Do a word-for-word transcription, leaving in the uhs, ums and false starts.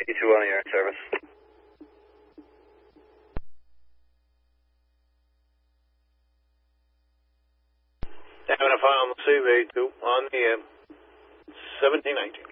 eighty-two on your service. Having a file on the C V two on the uh, seventeen nineteen.